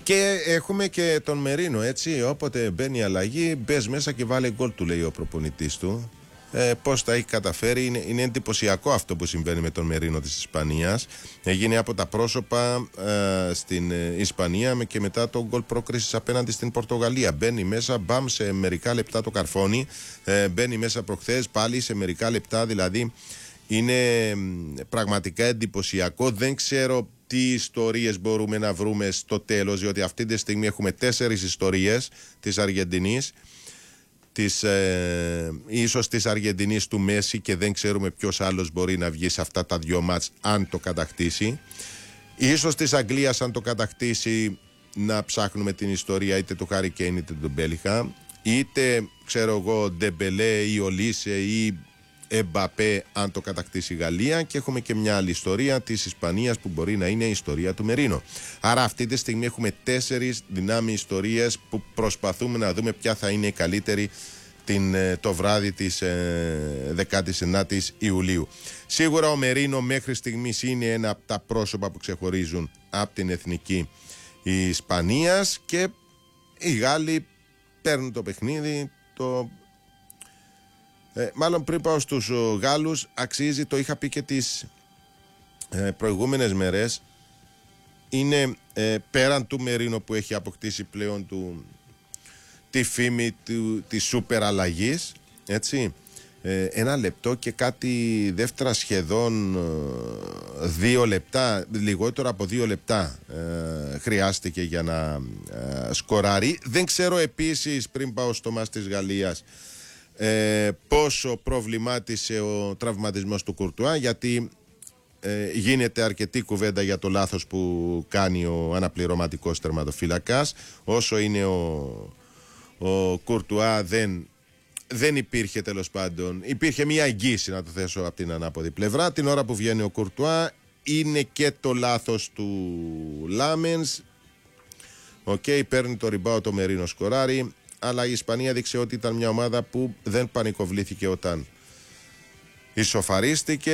Και έχουμε και τον Μερίνο, έτσι. Όποτε μπαίνει η αλλαγή, μπες μέσα και βάλε γκολ, του λέει ο προπονητής του. Πώς τα έχει καταφέρει, είναι εντυπωσιακό αυτό που συμβαίνει με τον Μερίνο της Ισπανίας. Έγινε από τα πρόσωπα στην Ισπανία και μετά το γκολ πρόκρισης απέναντι στην Πορτογαλία. Μπαίνει μέσα, μπαμ, σε μερικά λεπτά το καρφώνει. Μπαίνει μέσα προχθές πάλι σε μερικά λεπτά, δηλαδή είναι πραγματικά εντυπωσιακό. Δεν ξέρω τι ιστορίες μπορούμε να βρούμε στο τέλος, διότι αυτή τη στιγμή έχουμε 4 ιστορίες της Αργεντινής, ίσως της Αργεντινής του Μέση, και δεν ξέρουμε ποιος άλλος μπορεί να βγει σε αυτά τα 2 μάτς αν το κατακτήσει. Ίσως της Αγγλίας αν το κατακτήσει, να ψάχνουμε την ιστορία είτε του Χάρι Κέιν είτε του Μπέλιγχαμ, είτε ξέρω εγώ Ντεμπελέ ή Ολίσε ή Εμπαπέ αν το κατακτήσει η Γαλλία, και έχουμε και μια άλλη ιστορία της Ισπανίας που μπορεί να είναι η ιστορία του Μερίνο. Άρα αυτή τη στιγμή έχουμε 4 δυνάμει ιστορίες που προσπαθούμε να δούμε ποια θα είναι η καλύτερη το βράδυ της 19ης Ιουλίου. Σίγουρα ο Μερίνο μέχρι στιγμής είναι ένα από τα πρόσωπα που ξεχωρίζουν από την εθνική Ισπανίας, και οι Γάλλοι παίρνουν το παιχνίδι. Μάλλον πριν πάω στους Γάλλους, αξίζει, το είχα πει και τις προηγούμενες μέρες, είναι πέραν του Μερίνο που έχει αποκτήσει πλέον τη φήμη της σούπερ αλλαγής, έτσι, 1 λεπτό και κάτι δεύτερα, σχεδόν 2 λεπτά, λιγότερο από 2 λεπτά χρειάστηκε για να σκοράρει. Δεν ξέρω επίσης, πριν πάω στο μάτς της Γαλλίας, πόσο προβλημάτισε ο τραυματισμός του Κουρτουά, γιατί γίνεται αρκετή κουβέντα για το λάθος που κάνει ο αναπληρωματικός τερματοφύλακας. Όσο είναι ο Κουρτουά δεν υπήρχε, τέλος πάντων, υπήρχε μια εγγύηση, να το θέσω από την ανάποδη πλευρά. Την ώρα που βγαίνει ο Κουρτουά είναι και το λάθος του Λάμενς. Παίρνει το ριμπάο το Μερίνο, σκοράρει. Αλλά η Ισπανία δείξε ότι ήταν μια ομάδα που δεν πανικοβλήθηκε όταν ισοφαρίστηκε.